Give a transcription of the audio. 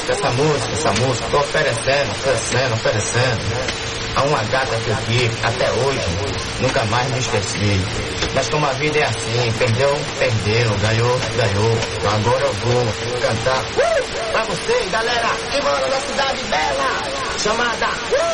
essa música, tô oferecendo a uma gata que eu tive até hoje, nunca mais me esqueci. Mas como a vida é assim, perdeu, ganhou. Então agora eu vou cantar pra vocês, galera, que mora na cidade bela, chamada